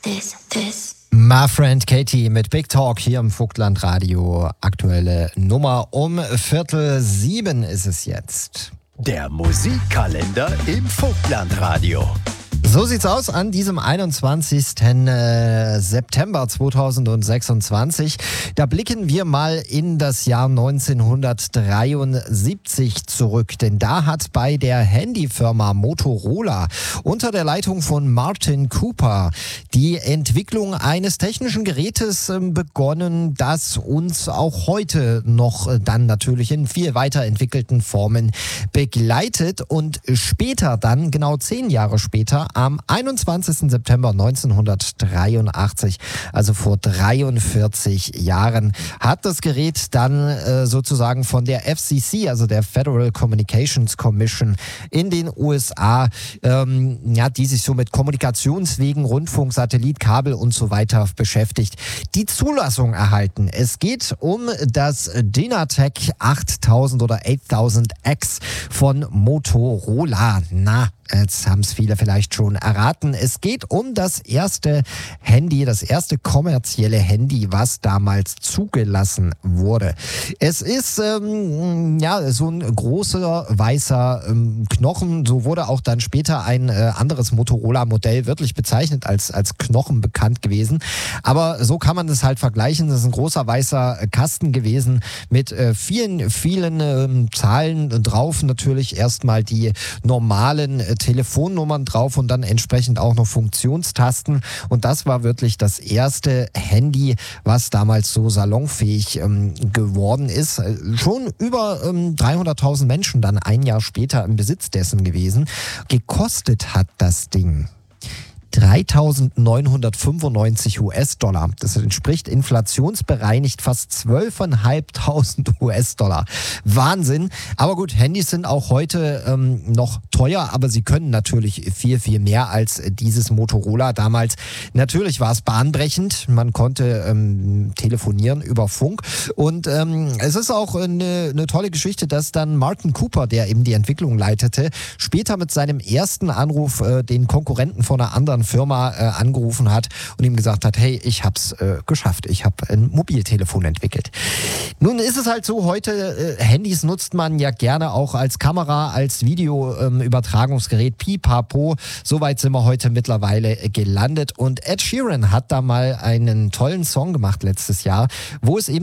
My Friend Katie mit Big Talk hier im Vogtland Radio. Aktuelle Nummer um 6:45 ist es jetzt. Der Musikkalender im Vogtland Radio. So sieht's aus an diesem 21. September 2026. Da blicken wir mal in das Jahr 1973 zurück, denn da hat bei der Handyfirma Motorola unter der Leitung von Martin Cooper die Entwicklung eines technischen Gerätes begonnen, das uns auch heute noch dann natürlich in viel weiterentwickelten Formen begleitet und später dann, genau 10 Jahre später, am 21. September 1983, also vor 43 Jahren, hat das Gerät dann sozusagen von der FCC, also der Federal Communications Commission in den USA, die sich so mit Kommunikationswegen, Rundfunk, Satellit, Kabel und so weiter beschäftigt, die Zulassung erhalten. Es geht um das Dynatec 8000 oder 8000X von Motorola. Jetzt haben es viele vielleicht schon erraten. Es geht um das erste Handy, das erste kommerzielle Handy, was damals zugelassen wurde. Es ist so ein großer weißer Knochen. So wurde auch dann später ein anderes Motorola-Modell wirklich bezeichnet als Knochen bekannt gewesen. Aber so kann man das halt vergleichen. Das ist ein großer weißer Kasten gewesen mit vielen Zahlen drauf. Natürlich erstmal die normalen Telefonnummern drauf und dann entsprechend auch noch Funktionstasten. Und das war wirklich das erste Handy, was damals so salonfähig geworden ist. Schon über 300.000 Menschen dann ein Jahr später im Besitz dessen gewesen. Gekostet hat das Ding 3.995 US-Dollar. Das entspricht inflationsbereinigt fast 12.500 US-Dollar. Wahnsinn. Aber gut, Handys sind auch heute noch teuer, aber sie können natürlich viel, viel mehr als dieses Motorola damals. Natürlich war es bahnbrechend. Man konnte telefonieren über Funk. Und es ist auch eine tolle Geschichte, dass dann Martin Cooper, der eben die Entwicklung leitete, später mit seinem ersten Anruf den Konkurrenten von einer anderen Firma angerufen hat und ihm gesagt hat, hey, ich hab's geschafft, ich habe ein Mobiltelefon entwickelt. Nun ist es halt so, heute Handys nutzt man ja gerne auch als Kamera, als Videoübertragungsgerät, pipapo. Soweit sind wir heute mittlerweile gelandet und Ed Sheeran hat da mal einen tollen Song gemacht letztes Jahr, wo es eben